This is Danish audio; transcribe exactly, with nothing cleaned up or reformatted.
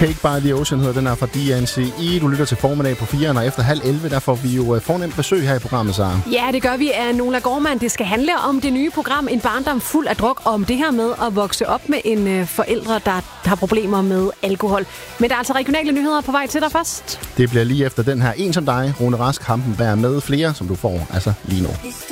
Cake by the Ocean hedder den her fra D N C E. Du lytter til formiddag på fire, og efter halv elleve, der får vi jo fornemt besøg her i programmet, Sara. Ja, det gør vi af Nola Gormand. Det skal handle om det nye program En barndom fuld af druk, om det her med at vokse op med en øh, forældre, der har problemer med alkohol. Men der er altså regionale nyheder på vej til dig først. Det bliver lige efter den her En som dig, Rune Rask, Hampenberg med flere, som du får altså lige nu.